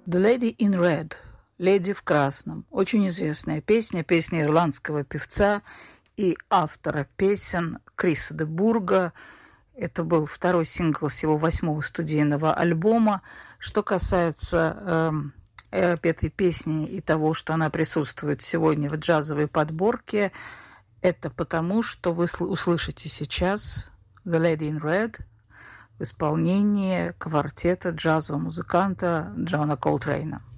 The Lady in Red, «Леди в красном». Очень известная песня, песня ирландского певца и автора песен Криса де Бурга. Это был второй сингл с его 8-го студийного альбома. Что касается этой песни и того, что она присутствует сегодня в джазовой подборке, это потому, что вы услышите сейчас «The Lady in Red» в исполнении квартета джазового музыканта Джона Колтрейна.